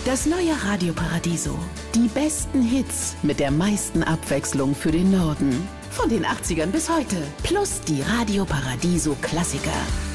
Das neue Radio Paradiso. Die besten Hits mit der meisten Abwechslung für den Norden. Von den 80ern bis heute. Plus die Radio Paradiso Klassiker.